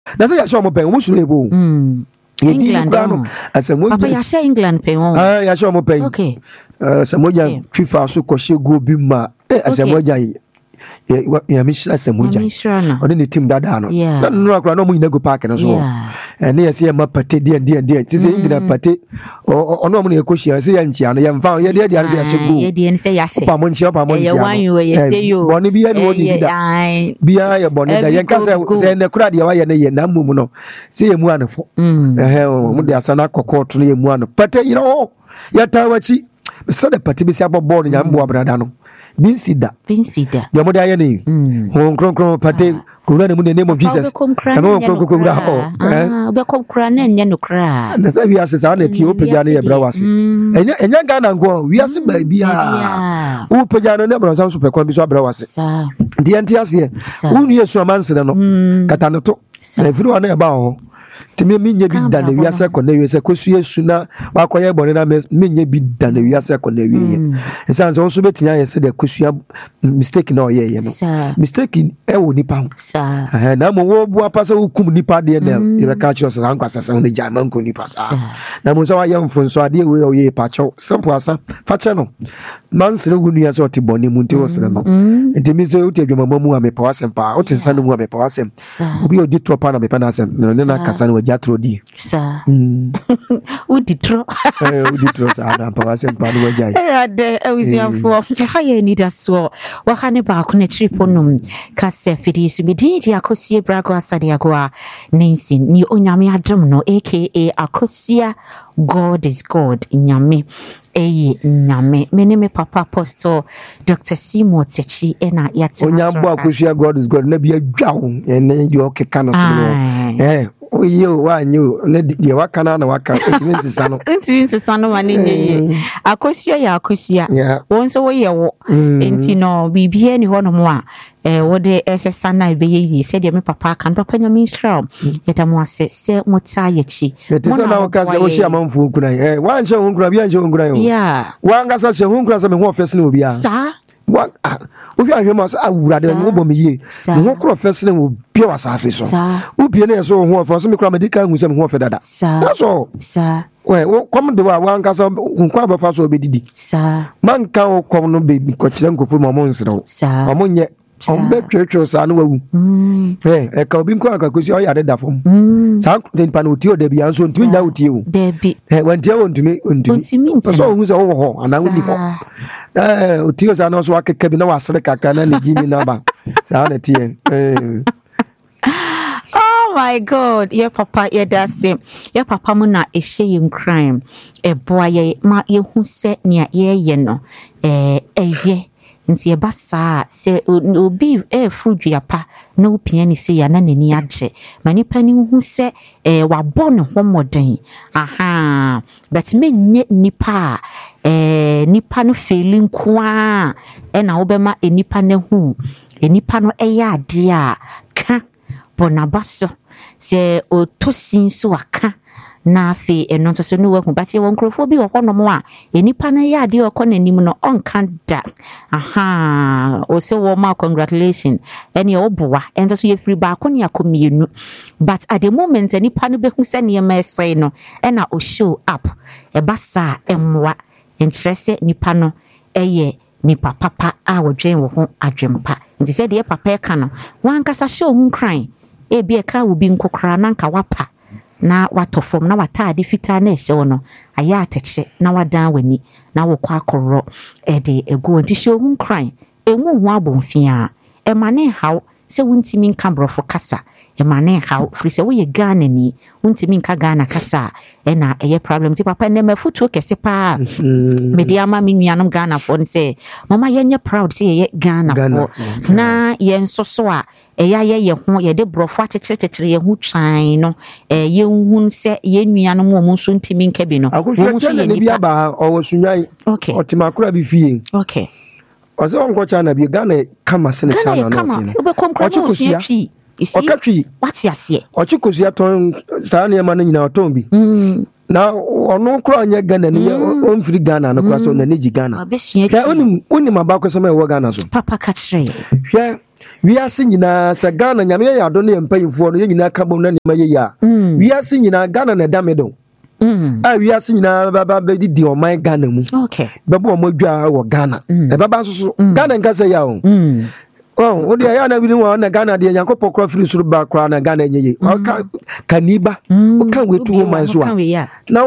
na say ya show mo pen mo suru ebo England Papa ya share England pen won ya show mo pen okay samoja FIFA so ko shego bi ma samoja ya mishra samoja oni ni team dada no so no akra no mo ina go park no so ene ya say ma pate die ti say England pate ono mo na ekoshia say ya nchia no ya mfa ya dia say ya shego ye dia say ya she pa mo nchia ya wan you ye say yo boni bia no ni bida bia ya boni da yen ka say ne kura dia wa ye na ye na mumu no say ye mu anfo mo dia sana kokot no ye mu anfo pate you know ya tawachi so the pate bi say abobbo no ya mbo abrada no Binsida. The mother ayani. Kron pate kura ne mu the name of Jesus. Kama kura ho. Be kom kura na nya no kura. Na say we asesa na ti opeja na ye bra wase. Enya Ghana ngo we ase ba bia. Opeja no na bra sam super kon bi so bra wase. Di enti ase. Unu Yesu amansere no. Katanoto. Na firi wa na e ba ho. Timi minye bi da na wiase ko na wiase ko su Yesu na wakoye bone na minye bi da na wiase ko na wiye esan so so betinya yese de kusua mistake na oyeye no mistake e wo nipa na mo wo bu apasa hukum nipa de na e be ka cho sa nkwasa sa ne jama nko nipa sa na mo so wa yemfo so ade we oyeye pa cho simple asa fa che no man sere gunu ya so ti bone mu nti wo sere no nti mi so uti adwuma mu a me pa wasem pa uti nsa no mu a me pa wasem obi odi tropa na me pa na asem ne na kasa no wajatro di sa udi tro sa na pa wasem pa no wajai ade awisiafo ha ye ni da so wa ha ne ba ko na triponum kase fidi su mi di akosie brago asade agoa nensin ni onyame adom no aka akosia God is God nyame nyame me papa apostle Dr. Simo Techi ena yate onyambo akosia God is God na bia dwawo ene di okeka no so oye wanyo ne de wakana na waka entinsisa no mane nye akosia ya akosia won so wo ye wo enti no bibia ni ho no mo a wode esesa na be ye se de me papa kan papa nyame Israel yeta mo ase se mota yechi mo na waka se wo hia manfu kunan wan hye ho nkura bia hye ho nkura yo wan ga sa hye ho nkura se me ho ofese na obi a sa wan obi ahwe ma sa awura de mo bom ye me ho kro ofese na obi wa sa afi so obi na so ho ofese me kura medika hu se me ho ofe dada so sa we kom de wa wan ga sa nkwa ba fa so obedidi sa man ka o kom no be ko kire nkofo mo mo nsero o mo nye ombe twetwe sa no wawu e ka obi nkwa akakosi o yare da fom sa npa na oti o da bia nso ntumi nya oti o da bi wantia ontumi so hu se wo ho ana woni ho oti o sa no so akeka bi na wasere kakra na ne jimi na ba sa na tie Oh my God, your papa, your dasim, your papa muna eshe crime, boy, ma ye who set near ye no, ye. Nti eba saa se obi fruit pa na opiani se ya na nani agye manipa ni hu se wabɔ ne ho moden aha but me nye nipa nipa no feeling kwa na wo bema nipa na hu nipa no eya ade a ka bonabaso se otosin so aka na fe eno nso no wahu but ye won krofo bi wo no mo a enipa na ya de okọ nanim no onka da aha o se wo ma congratulations ene oboa ento so ye free ba akoni akomienu but at the moment enipa no behu se ne ma esai no na o show up e basa emwa interest nipa no eye nipa papa a wodwen wo ho adwempa nti se de papa e ka no wan kasa show hu kran e bi e ka wo bi nkokra na nka wapa na watofom na wataade fita na ehye no aya ateche na wadan wani na wokwa akoro de ego nti hye ohun kran enwu hu abomfia e mane haw se wuntimi nka brofo kasa e mane haw firi se wo ye Ghana ni wuntimi nka Ghana kasa e na eye problem ti papa ne mafutu kese pa mediama minnuanom Ghana fo ne se mama yenye proud se ye Ghana fo na ye nsoso a eya ye ho ye de brofo achechecheche ye hu twan no ye hu se ye nuanom mo nso ntimi nka bi no wo nso ye ni aba o sunyan otimakura bi fie oze onko China bi Ghana kama se ne China no ochikosia okatwi wati ase ochikosia ton saa ne ma no nyina oton bi na ono kura onye Ghana ni onfiri Ghana no kura so na neji Ghana da onim abakosema e wo Ghana so papa kachre hwe we are singing sa Ghana nyame ya do ne mpayimfo no nyina ka bom na ne maye ya we are singing Ghana na damedo we are singing baba be di oman Ghana mu okay baba o modwa wo Ghana e baba so Ghana nka say ya o o de ya na bi ni na Ghana de Yankopɔ kra free suru ba kra na Ghana nyeye kaniba o kan wetu wo man so na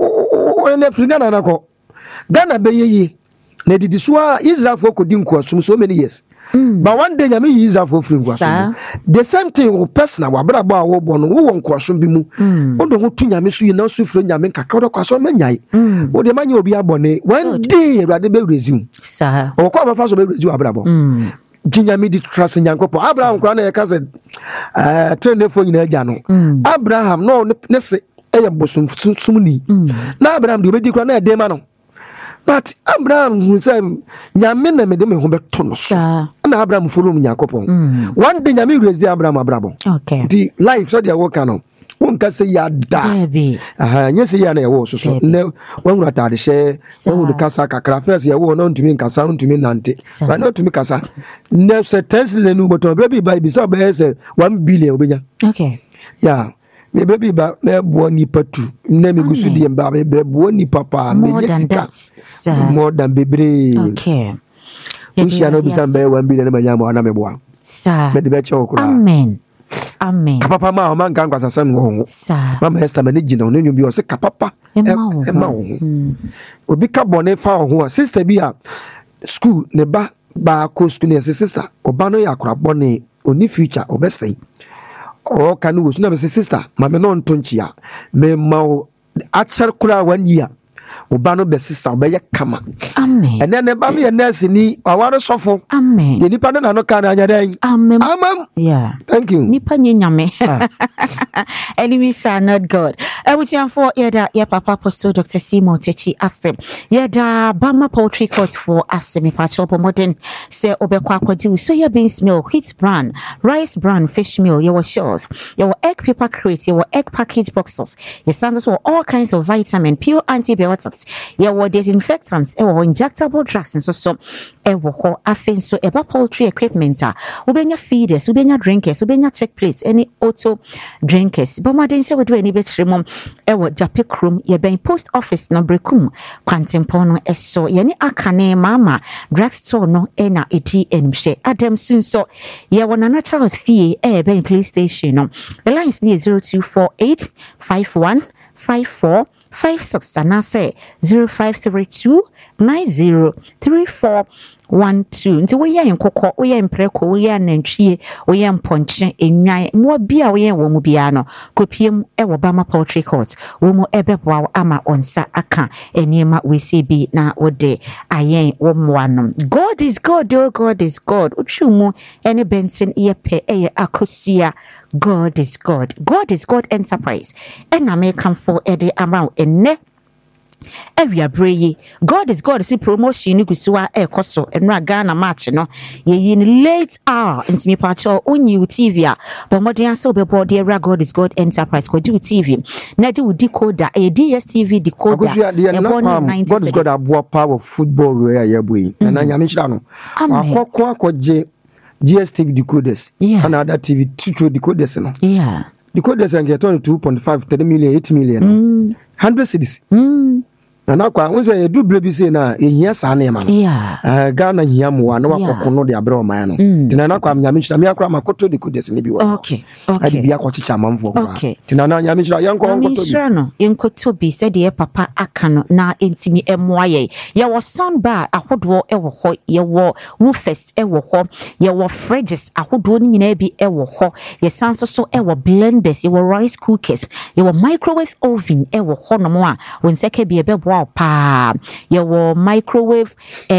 o ne free Ghana na ko Ghana be yeye na didi so Israel for ko din ko so many years but one day nyame Israel for free ngwaso the same thing o personal wa bra ba wo bo no wo won kwaso bi mu o do ho tu nyame so yi na so free nyame kakra do kwaso manyai o de manya obi abone one day Awurade be resume sa o ko ba fa so be resume abrabo Jinyami di trust Nyankopɔ Abraham kra na yeka se trenefo nyina agya no Abraham no ne se eye bosom sumni na Abraham de obedi kra na e dema no but Abraham who say nyame na me de me ho beto no so na Abraham follow Nyankopɔ one day nyame raise Abraham abrabo okay the life so dey work no won ka say ya da nye say ya na ye wo so ne won atade hye won kasa kakra first ye wo no ntumi kasa ntumi nante but no ntumi kasa ne se tense nu but baby by be so be say 1 billion obenya okay yeah me baby ba me bo ni patu na me gusu di mba be bo ni papa me yesika more than bebre okay usia no bi san be 1 billion na manya mo na me bo sa me de be che okura amen papa ma o man kan kwasa sam ho mama Esther me gina no nyu bi o se ka papa e ma ho obi ka bone fa ho sister bi a school ne ba ko school ne sister oba no ya akora bone oni future obesai o kanu wo suna be sister mama no ntonchia me ma o achar kura 1 year oba no be sister be kama amen and then ne ba me nurse ni awaro sofo amen ye nipa no na no kan anya dan amen yeah thank you nipa nyame enemies are not God for yeda ya papa apostle Dr. Simon Techi asem yeda Bama Poultry Court for asem fa chop modern say obekwa kwadi so ya beans meal wheat bran rice bran fish meal your shells your egg paper crate your egg package boxes your sandals for all kinds of vitamin pure antibiotics your disinfectants injectable drugs and so afen so eba poultry equipment ubenya feeders ubenya drinkers ubenya check plates any auto drinkers but madin say we do any betri mom Jape Krum ye ben post office no brekum kwantempono eso ye ni akane mama drugstore no na edi enhwe adam sunso ye wona na Charles fee ben police station no the lines ni 0248 51 54 56 and I say 0532 903412 nti wo ye nkokɔ wo ye mpreko wo ye anantwie wo ye mponche enwan mo bia wo ye wo mu bia no kopiem wo Bama Poultry Court wo mu ebeboa ama onsa aka eniema we say bi na wo de ayen wo moanom God is God oh God is God utwumu ene bentin ye pe eye akosua God is God Enterprise ena me come for ede around enne every abreye God is God see promotion ni gusua ekoso enra Ghana match no ye late hour ntimi pacho onyi TV a bomodin ase obebo de era God is God Enterprise ko di TV na di decoder DSTV decoder God is God abo power football where ya boy na nyame chira no akokko akoje DSTV decoders and other TV two decoders no decoders and get on 2.5 3 million 8 million 100 cities na kwa unse do brebi say na ehia sa na ma no Ghana hia mo na wakoko no de abre o man no tina na kwa nyame chira me akra makoto de kudes ne bi wo okay ade bia ko chicha manfo kwa tina na nyame chira yanko onkoto bi no yenkoto bi se de papa aka no na entimi emoaye ye wo soundbar ahodo e wo ho ye wo woofers e wo ho ye wo fridges ahodo ni nyina bi e wo ho ye sanso so e wo blenders ye wo rice cookers ye wo microwave oven e wo ho no mo a won seke bi e bebo pa your microwave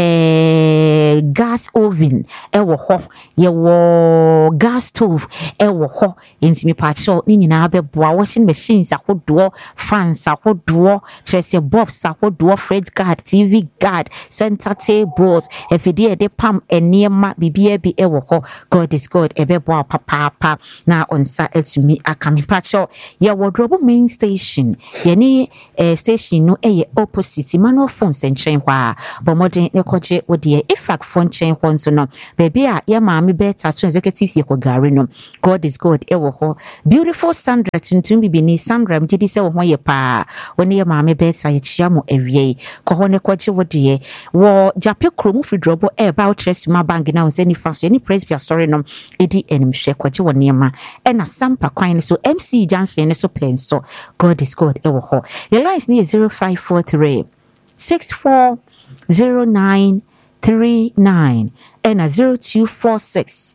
gas oven ewo ho your gas stove ewo ho intimi pacho ni nyina beboa washing machines ahodo fans ahodo trese bulbs ahodo fridge guard TV guard center tables efide de pam eniema bibia bi ewo ho God is God ebeboa papa na onsa etumi akami pacho your wardrobe main station yani station no opposite Emmanuel Phones nkyɛn hɔ a bɔmmɔden ne kɔgye wo deɛ ifak fo nkyɛn hɔ nso no baabi a yɛ maame bɛɛta to executive yɛ kɔgare no God is God ɛwɔ hɔ beautiful Sandra tuntum bibini Sandra mgyedi sɛ wo ho yɛ paa wo ne yɛ maame bɛɛta yɛkyia mo awie kɔ hɔ ne kɔgye wo deɛ wɔ Jape kurom firi drɔbɔ ɛɛba wo trɛ suma bank na wo sɛ nifa so yɛne presbia story no ɛdi animhwɛ kɔgye wɔ nneɛma ɛna sampa kwan no so MC Junction no so pɛn so God is God ɛwɔ hɔ your lines ne yɛ 0543 640939 ɛna 0246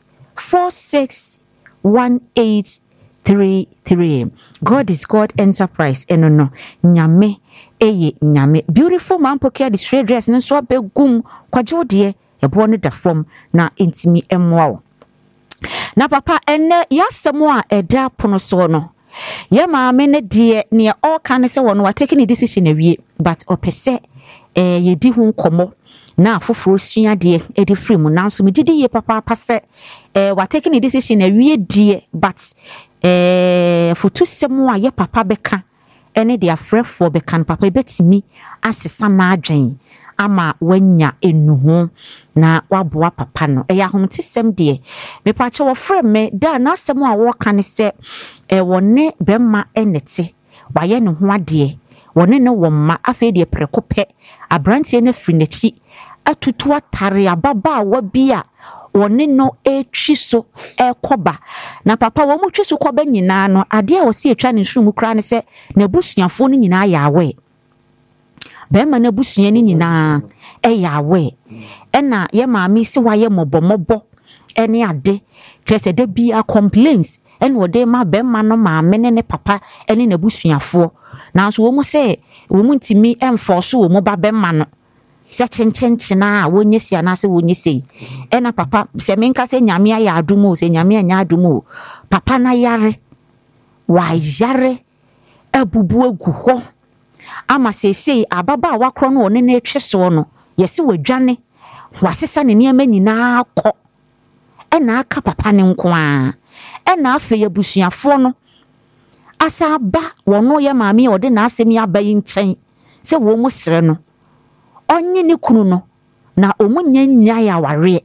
461833 God is God Enterprise ɛno no nyame ɛyɛ nyame beautiful mampokia de straight dress no nso abɛgum kwagye wo deɛ ɛboɔ no da fam na ntimi ɛmmoa wo na papa ɛnɛ yɛasɛm a ɛda pono so no yɛ maame ne deɛ nea ɔka ne sɛ wɔn watake ne decision awie but ɔpɛ sɛ yɛdi ho nkɔmmɔ na afoforo sua deɛ ɛde firi mu nanso me gidi yɛ papa sɛ watake ne decision awie deɛ but foto sɛm a yɛ papa bɛka ɛne de afrɛfoɔ bɛka no papa ɛbɛtumi asesa n'adwen ama wanya enuho na waboa papa no ɛyɛ ahomte sɛm deɛ mepakyɛ wɔfrɛ me da na asɛm a wɔka ne sɛ wɔne bɛma ɛnete wayɛ ne ho adeɛ wɔne ne wɔ mma afei deɛ prɛko pɛ abranteɛ no firi n'akyi atutu atare ababaawa bi a wɔne no etwi so ɛkɔba na papa wɔn mu twi so kɔba nyinaa no adeɛ a wɔsi etwa ne nsuo mu kra ne sɛ n'abusuafoɔ no nyinaa yɛ awɛ bɛma n'abusua no nyinaa ɛyɛ awɛ ɛna yɛ maame si wayɛ mɔbɔmɔbɔ ɛne ade kyerɛ sɛ da bi a complaints ɛna wɔde ma bɛma no maame ne papa ɛne n'abusuafoɔ nanso wɔn mu sɛ wɔn mu ntumi ɛmfɔso wɔn mu ba bɛma no sɛ kyenkyena a wɔnyɛ si anaasɛ wɔnyɛ sei ɛna papa sɛ menka sɛ nyame ayɛ adom o sɛ nyame anyɛ adom o papa na yare wayare abubu agu hɔ ama seesei ababaawa korɔ no wɔne no atwe soɔ no yɛse wadwane wasesa ne nneɛma nyinaa kɔ ɛna aka papa ne nko a ɛna afei abusuafoɔ no asa aba wɔno yɛ maame a ɔde n'asɛm yi aba yi nkyɛn sɛ wɔn mu srɛ no ɔnye ne kunu no na ɔmo nya awareɛ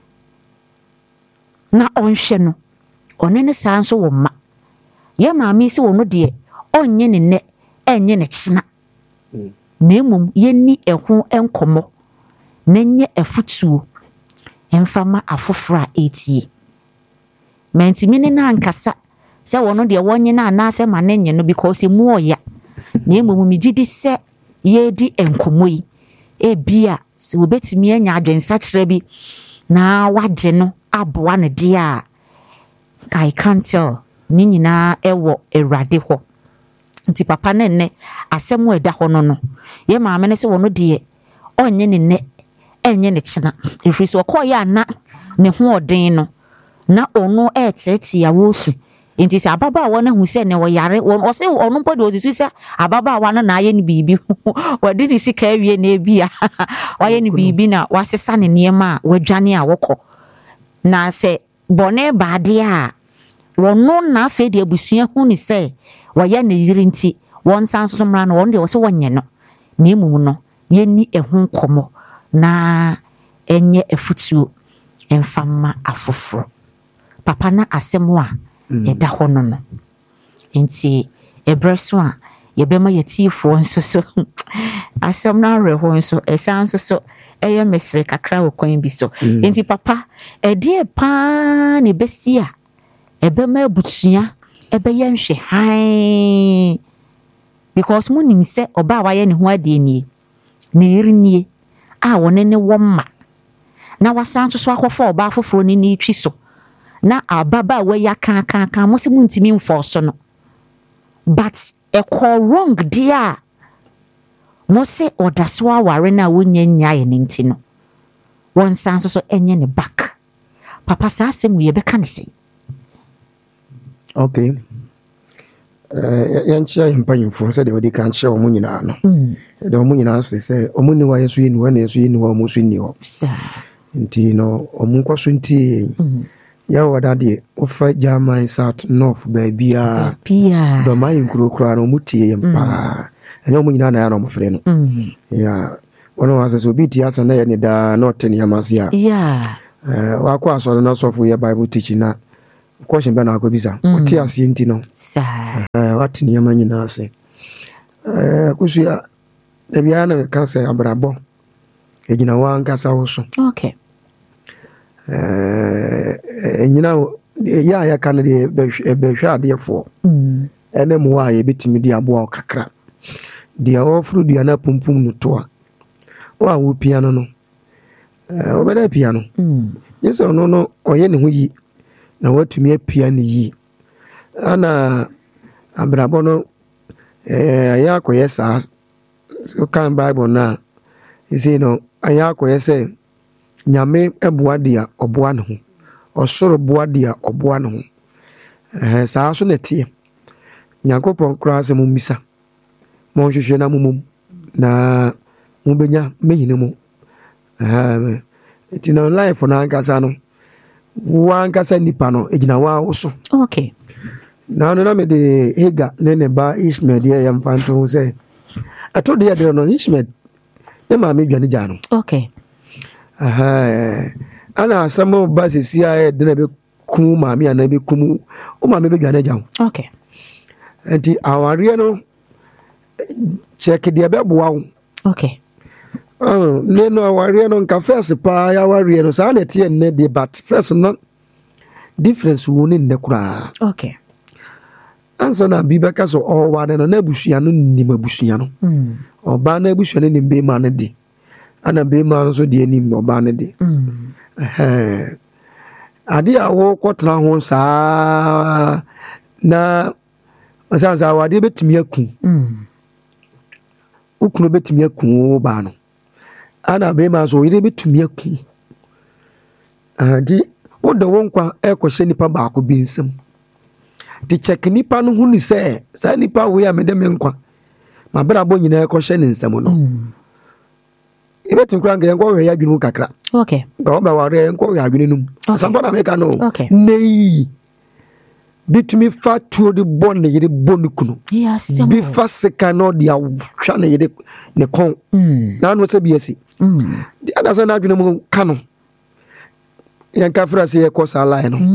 na ɔnhwɛ no ɔne ne saa nso wɔ mma yɛ maame sɛ wɔno deɛ ɔnye ne nnɛ ɛnye ne kyena na mmom yɛnni ɛho nkɔmmɔ na nyɛ afutuo ɛmfama afoforɔ a ɛtie mantimi ne na ankasa sɛ wɔno deɛ wɔnye na anaasɛ ma ne nye no because mu ɔya na mmom megye di sɛ yɛdi nkɔmmɔ yi ebia sɛ wobɛtumi anya adwensakyerɛ bi na wagye no aboa no deɛ a I can't tell ne nyinaa ɛwɔ Awurade hɔ nti papa ne nnɛ asɛm a ɛda hɔ no yɛ maame ne sɛ wɔno deɛ ɔnyɛ ne nnɛ ɛnyɛ ne kyena ɛfiri sɛ ɔkɔɔyɛ ana ne ho ɔden no na ɔno ɛɛteetee a wɔsu nti sɛ ababaawa no hu sɛ ne wɔyare ɔsɛ ɔno mpo de ɔsusu sɛ ababaawa no na ayɛ ne biribi wɔde ne sika awie na ebi a wayɛ ne biribi na wasesa ne nneɛma a wadwane a wɔkɔ na sɛ bɔne baadeɛ a wɔno na afei de abusua hu ne sɛ wɔyɛ ne yiri nti wɔn nsa nso mmra no wɔn deɛ wɔsɛ wɔnyɛ no na emu no yɛnni ɛho nkɔmmɔ na ɛnyɛ afutuo ɛmfama afoforɔ papa na asɛm a ɛda hɔ no nti ɛbrɛ so a yɛbɛma yɛtiefoɔ nso so asɛm no awerɛhoɔ nso ɛsan nso so ɛyɛ mesere kakra wɔ kwan bi so nti papa ɛdeɛ paa ne bɛsi a ɛbɛma abusua ɛbɛyɛ nhwɛ hann because mo nim sɛ ɔbaa wayɛ ne ho adeɛ nie na yere nie a wɔne ne wɔ mma na wasan nso so akɔfa ɔbaa foforɔ ne ne twi so na ababa waya kan mo se muntimi mfɔ so no but ɛkɔ wrong deɛ a mo se ɔda so aware na wonya nyae ne nti no wɔn san so ɛnyɛ ne back papa saa asɛm wo yɛbɛka ne sɛ okay yɛnkyɛ mpanyimfoɔ sɛ deɛ wɔde ka nkyɛ ɔmo nyinaa no deɛ ɔmo nyinaa sɛ ɔmo ne wayɛ so yɛ ni hɔ na yɛ so yɛ ni hɔ ɔmo so ni hɔ nti no ɔmo nkɔ so nti ya wadade ofa German South North baabia do mai nkurokura no mutie mpa enyo mu nyina na ya no mfre no ya wono wase so biti asa na ye ne da not ne amasia wa kwa so no sofo ye Bible teaching na question be na akobisa otie ase nti no wat ne yama nyina ase kusu ya da bia na ka se abrabo ejina wa nkasa wo so okay nyina ya kan de be hwa de fo ene mo a ye betimi de abo kakra de ofru de na pumpum no to a wa wo piano no obeda piano yeso no oye ne ho yi na watumi apia ne yi ana abrabo no ya koyesa so kan Bible na isi no aya koyese nyame eboa dia oboa ne ho osoro boa dia oboa ne ho saa so netie Nyankopon kra se mumisa mo hwehwe na mumum na mubenya mehine mu eti no life na ankasa no wa ankasa nipa no ejina wa wo so okay na me de Hega ne ba Ishmael de yam fanto se ato de ya no Ishmael ne ma me dwane ja no okay ana asamo ba sesia de na be kum ma me ana be kum o ma me be dwane ja okay enti aware no check de be boa wo okay ne no aware no nka first pa ya aware no sa na tie ne de but first no difference wo ne kura okay ansa na bibeka so o wade no na busua no nim abusua no oba na abusua ne nim be ma ne di ana be ma no so de nim oba ne di ade a wo kwotena ho saa na asansa wade betimi akun ukunu betimi akun ba no ana be ma so yire betimi akun adi wo de wonkwa ekohye nipa ba ko bi nsem di check nipa no hunu se sa nipa we ya mede me nkwa ma bra bo nyina ekohye ne nsem no ibe tinkura nga enko we ya dwunu kakra okay nga oba ware enko we adwunu num asampa na meka no okay nei bitumi fa tuo de bon ne yire bonu kunu bi fa seka no dia hwa ne yire ne kon na no se biasi di adasa na adwunu mu kanu yanka fra se ye kosa line no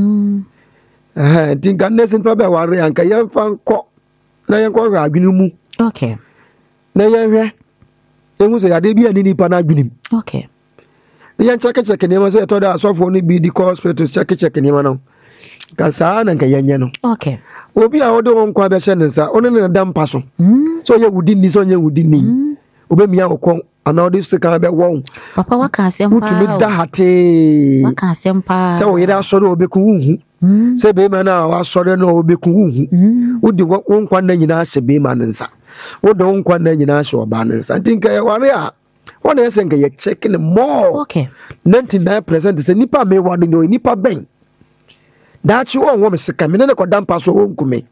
tinka nese npa ba ware yanka yemfa nko na yenko hwa adwunu mu okay na yenhwe emu se yade bia ni nipa na adwunim okay yan check ne ma se to da asofo ni bi di hospital check ne ma no ka saa na nka yenye no okay obi a odo won kwa be hye ne nsa ono ne da mpa so so ye wudi ni so nye wudi ni obemia okon ana odi sika be won papa waka asempa utumi da hate waka asempa se wo yira asoro obeku wuhu se be ma na wa asoro na obeku wuhu udi won kwa na nyina hye be ma ne nsa wodo won kwa na nyina hye oba ne nsa tinka ye ware a wona yesen ka ye check ne more okay 99% se nipa me wado no nipa ben dachi won wo me sika me ne ko dampa so won kume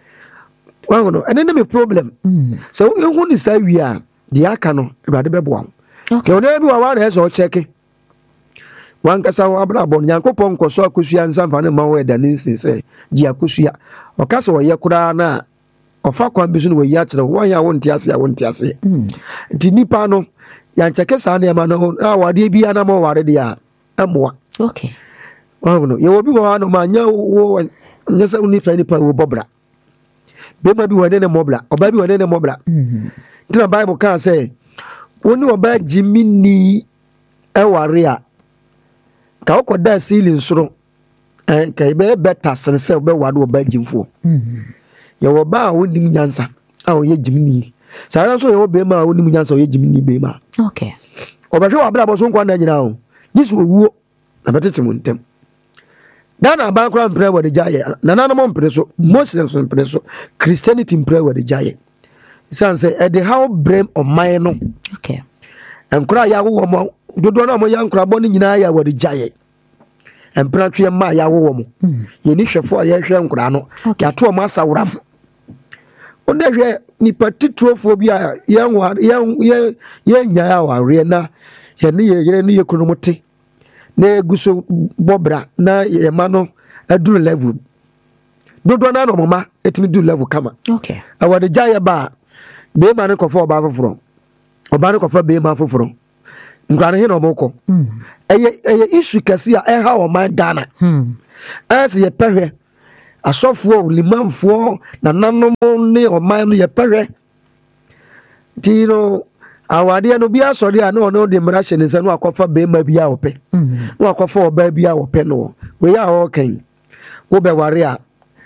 wango ene me problem so ehu ni sa wi a de aka no Ibrade beboa okay ona bi wa na eso check wan kasa wa abrabon Yankopon koso akosua nsamfa ne ma wo eda ninsin se ji akosua o kasa wo ye kura na ofa kwa bi so no wo ya kire wo ya won tiase ya won tiase di nipa no ya check sa na ma no awade bi ana mo ware dia amoa okay wango ye wo bi wo no ma nya wo nyesa unifa nipa wo bobra be ma bi wo ne mobla oba bi wo ne mobla the Bible can say woni oba jimini eware a ka okoda ceiling soro ka be better sense oba wade oba jimfo ye wo ba wonim nyansa a wo ye jimini sa so ye wo be ma wonim nyansa wo ye jimini be ma okay oba hwe wabla bo so nkwa na nyina o jisu owuo na betete mu ntem dana ba kra mpre wade jaye na nanamo mpre so Muslims mpre so Christianity mpre wade jaye sanse the how brain of mine no okay enkura ya wo mo dodo na mo ya nkura bo ni nyina ya wade jaye empra twe ma ya wo mo ye ni hwefo ya hwe nkura no ya to mo asawram o de hwe ni patitrofo bi a ye nya ya ware na ye ne ye yere ne ye kunu muti na guso bobra na yema no aduru level dodo na no mama etimi do level kama okay awade jaye ba be ma ne kofo oba foforo oba ne kofo be ma foforo ngwane he no moko eye issue kasi a e ha o man Ghana as ye pehwe asofo limanfo na nanom ne o man no ye pehwe tino awade no bia sori a no de mra hye ne se no akofa be ma bia ope no akofa oba bia ope no we ya o kan wo be ware a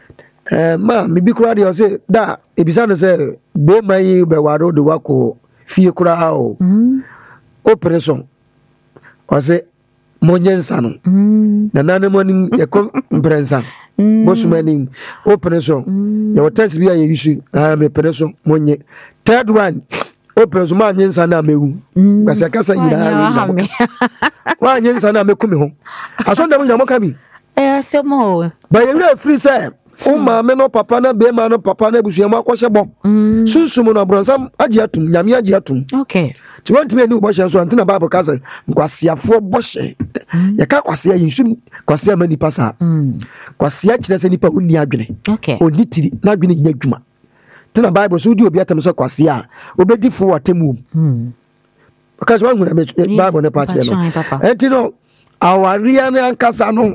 ma me bi kura de o se da ebisa no se be ma yi be ware o de wako fie kura ha o operation o se monyensa no na nanemoni ye ko mbrensa bosumani operation ye wotansi bia ye issue me operation monye third one operation ma nyensa na mewu kasa kasa yina wa nyensa na mekumi ho aso ndam nyamo kabi semo ba ye re free say o ma me no papa na be ma no papa na busuam akwose bo sunsum no bronsam agi atum nyame agi atum okay ti want me ni bo hye so antina bible kasa nkwasiafo bo hye ye ka kwasia yinsum kwasia mani pasa kwasia kire se nipa onni adwene okay onni tiri na adwene nya dwuma tina bible so di obi atam so kwasia obedi fo watemu because one gonna bible ne part here no entino awaria na ankasa no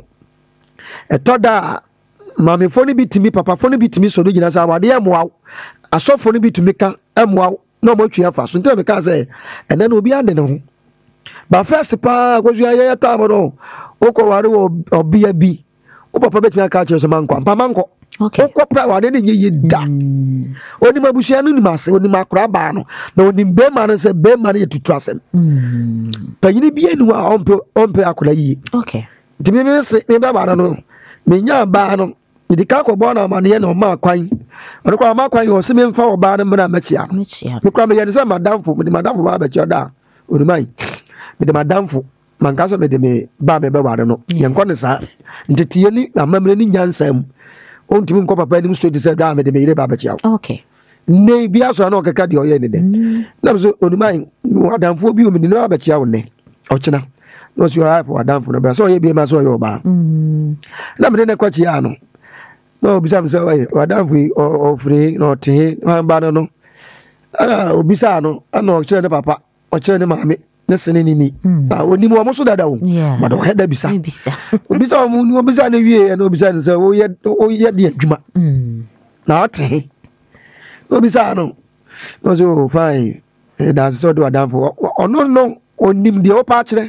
etoda mami foni bitimi papa foni bitimi so do gina sa awade emoa asofo no bitimi ka emoa no mo twa fa so ntena me ka say ene no obi ade ne ho ba first pa gozu aye ta mo oko ware obia bi o papa betimi ka kire so manko okay oko pa wade ne nyi da oni mabusia no ni mase oni makura ba no na oni be ma no se be ma no yetutu asem panyini bi enu a ompe akura yi okay dimi me se me ba no me nya ba no idika ko bona ma ne na ma kwan oni kwa ma kwan yo se me mfa oba no mra machia me kwa me ye se madamfo me madamfo ba ba chia da oni mai me de madamfo mankaso me de me ba me be ware no ye nkɔ ne sa ntetiye ni amamre ni nyansam ontimi nkɔ papa ni msto de se da me de me yire ba ba chia okay ne bia so na okeka de oye ne de na so oni mai wadamfo bi o me ni ba ba chia wo ne ochina no so ha for wadamfo no ba so ye bi ma so ye oba na me de ne kwachi ya no no obisa me say wadamfo ofre no te ba no ana obisa no ana o kire ne papa o kire ne maame ne sene ni oni mo so dada wo ma do heda bisa obisa mo ni obisa ne wie na obisa ne say o ye de adwuma na ate obisa no so fine da so do wadamfo ono no onim de o pa kire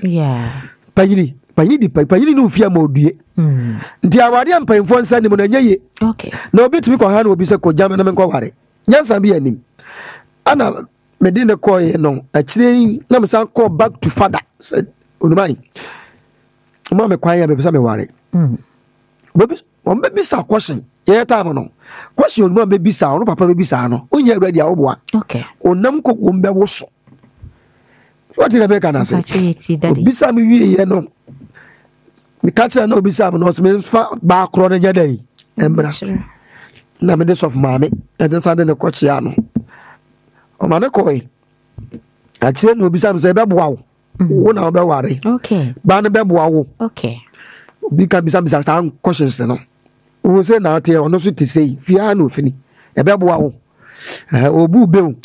panyini no fia ma odue nti awade ampanfo nsa nim na nyeye okay na obitumi ko ha na obi se ko jame na me ko ware nyansa bi anim ana medine ko ye no akire na me san ko back to father said onumai ma me kwan ya be se me ware obi on be bisa question ye time no question onuma be bisa ono papa be bisa no onya ready a oboa okay onam kokko mbe woso what did Rebecca na say bisa mi wie ye no mi catch na obisa no so me fa ba kro na nyadai embra na me this of mame and then sade ne kochia no o ma ne koi a kire no obisa me say be boa wo na be ware okay ba ne be boa wo okay bi ka bisa ta questions no wo say na ate ono so ti say fia na ofini e be boa wo obu be wo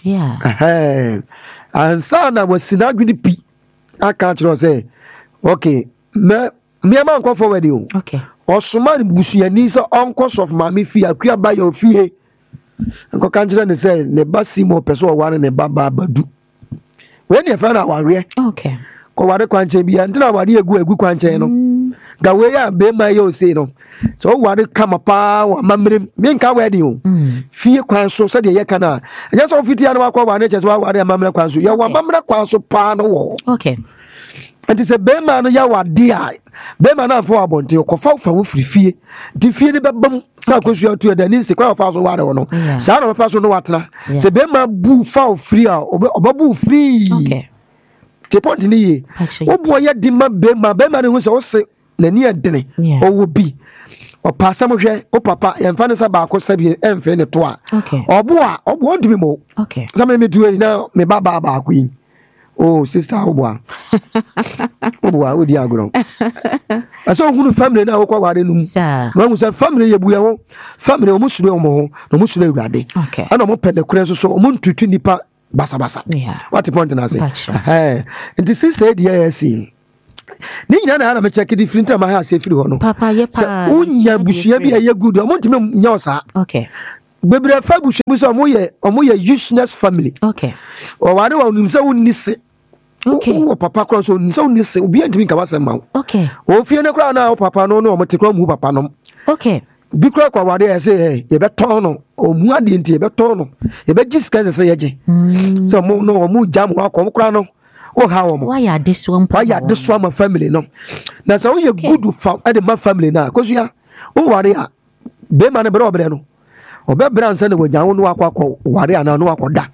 ansa na wasina adwini pi aka kire say okay me man go forward you okay osuma busuani se onkos of mami fi akua ba ya ofie nko kanjira ne say ne basimo peso o wane ne baba badu we ne fa na ware okay ko ware kwanche bia ntina ware egu kwanche no ga we ya be ma ya o say no so ware kama pa wa mamre me nka wadi o fie kwan so se de ye kana anya so fiti ya no akwa wane che so ware mamre kwan so ya wa mamre kwan so pa no wo okay anti se be ma no ya wade a be ma na fo abonte ko fa wo frifie di fie ni bebam sa kwasu atu ya dani se kwa fa so ware wo no sa na fa so no watena se be ma bu fa o free a obabu free okay te point ni ye obo ya di ma be ma ne hu se o se nani adene o wo bi o pasa mo hwe o papa ye mfa ne sa ba ko sabi emfe ne to a obo ndumi mo okay sa me duani na me baba ba ko yi oh sister obwa odi agro aso hunu family na wokwa ware num no hu say family ye buye ho family o musure o mo no musure urade ana mo pede kure so o mo ntutu nipa basa what the point na say the sister dey here see ni nyina na me check the filter ma ha say firi ho no papa ye pa unya bushia bi ye good o mo ntime nya osa bebre fa bushia bi so o mo ye useless family o ware wa nim say unni se o papa cross o nim say unni se obi antimi ka wasem ma o fie ne kra na o papa no no o motekra mu papa no bi kra kwa ware ya say ye beton no o mu ade nti ye beton no ye be giska say ye je so mo no o mu jam wa ko kra no o ha wo mo why are this one my family no na so you good for my family na cause ya o ware a be ma na bre obre no obebra nsa na wanyawo no akwa ware ana no akoda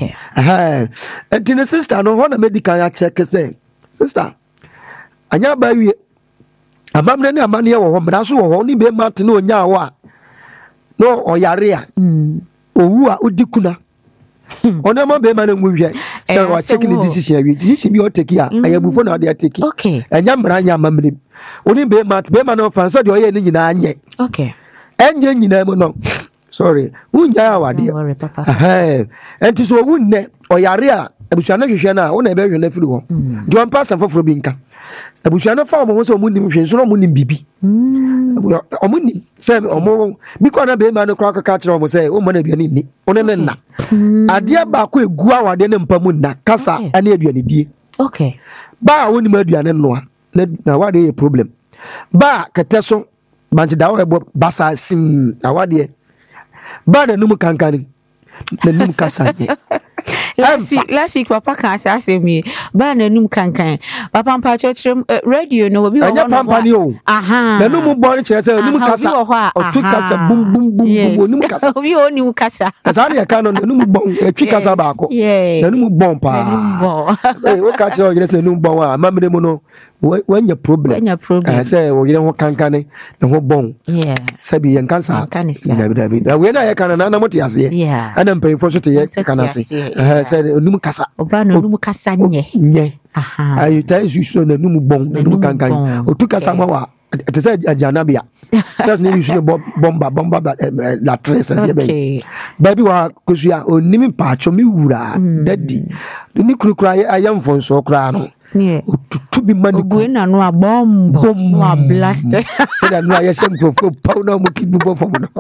enti sister no ho na medical ya check say sister anya ba wie amamne ne amane wo ho mra so wo ho ni be ma te na onya wo a no oyare a owu a odikuna ona ma be ma na nwuhwe say wa check the decision bi o take ya ayabufo na dey take anya mra anya amamne oni be ma no fansa de oye ni nyina anye enye nyina mu no sorry unya awade enti so wunne oyare a abusuana hwehwe na wo na be hwe na firi ho do on pass foforo bi nka abusuana fa mo so mo nim hwe so no mo nim bibi o mo nim say o mo bi kwa na be ma no kra ka kire o mo say o mo na aduane ni one ne na ade ba ko egu awade ne mpa mu na kasa ane aduane die ba woni ma aduane no na wade ye problem ba keteso banji dawo ebo basa sim awade ba na num kankani na num kasanye last week papa kan say me ba na num kankan papa mpa church radio no obi anya papa ni o na num bo ni chere say num kasa otu kasa bum bum bum num kasa obi o ni kasa kasa na ka no num bon etwi kasa ba ko na num bon pa o ka chere o gire na num bon a mamre mu no wanya problem say o gire ho kankane na ho bon sabi yan kansa na we na ya kana na moti ase ana mpa info so te ya kana se say num kasa oba no num kasa nye ayi ta isu na num bon na num kankan otu kasa ma wa te say ajanabia just ne isu bomba la tres and be baby wa kusua onimi paacho mi wura daddy ni kurukura ayam fonso kura no otutu bi mani ko na no a bombo wa blast say that no ayesem krofo paw na mo kibu fo no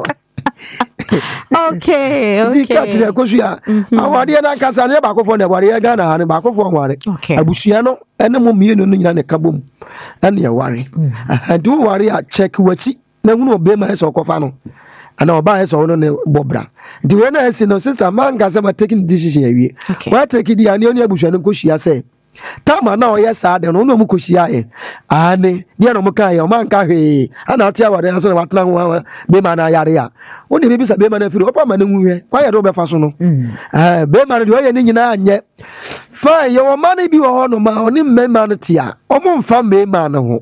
okay dikatire kusua awade na kasa ne ba kofo na ware ga na ne ba kofo ware abusua no ene mo mienu no nyina ne kabom ene ya ware do ware a check wachi na hunu obe ma eso kofa no ana oba eso no ne bobra di we na esi no sister man ga say ma taking decision awie wa take di ani oni abusua no koshia say tama na oye sa de no mu koshia e ane dia no mu kan ye o man ka hwe ana atia wade na so na watna ho be ma na yare a oni be bisa be ma na firi opa ma na nwuhwe kwa ye do be fa so no be ma de oye ni nyina anye fa ye o ma na bi wo ho no ma oni mmema no tia o mo mfa mmema no ho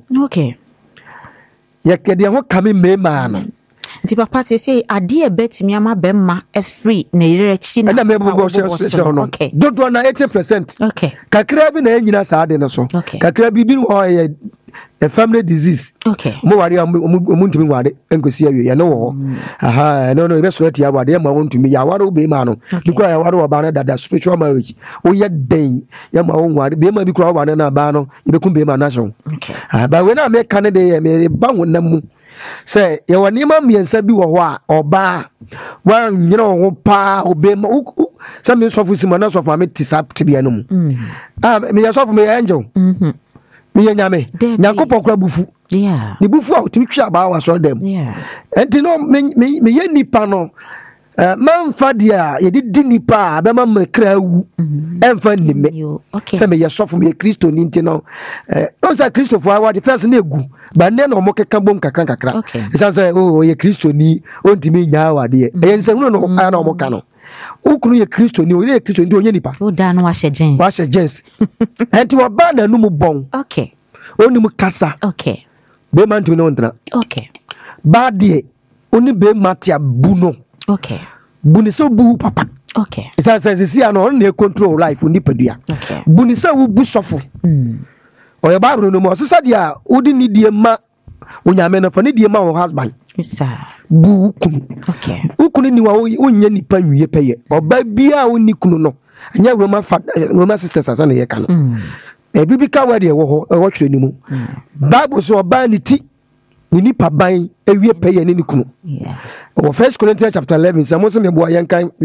ye kede ho kame mmema no nti papa te say ade e betimi ama bemma e free na ire chi na me bo so no dodo na 80% kakra bi na enyina sa ade no so kakra bi wo ye a family disease mo ware mo ntimi ware enkosi awie ye no wo no be so tia ware ma wontumi ya ware be ma no bikura ya ware wo ba na dada spiritual marriage o ye den ya ma wo ware be ma bikura ware na ba no ye be kun be ma na so ba we na me kan de ye me ba wonam mu say ye woni ma miensa bi wo ho a oba wa nyina wo pa obe ma say me so fu sima na so fa me tisap tibia no mu me ya so fu me angel me nyame nyankopon kura bufu ni bufu a otimi twa ba wa so dem enti no me ye nipa no man fa dia ye di nipa be ma kra wu emfa nime se me ye sofo me Kristo ni nti no o sa Kristo fo awade first na egu ba ne no mo keka bom kakra isan say o ye Kristo ni o ntimi nya awade ye nse hunu no ana mo ka no ukuru ye Kristo ni o ye Kristo ndi onye nipa o da no wa she gens enti wo ba na nu mu bon oni mu kasa be man tu no ntra ba de oni be matia buno bunisa bu papa okay isa sisi ano on na control life nipadua okay bunisa wo bu sofo oya Bible no mo sisa dia odi ni die ma onyame na fa ni die ma wo husband bu ukunu okay ukunu ni wa onye nipa nwie peye oba bia oni kunu no anya Roma sisters asa na ye ka no biblical word ye wo ho wo twere ni mu Bible so oba ni ti ni nipa ban ewie peye ni kunu 1 Corinthians chapter 11 say mo se me bo ayenkan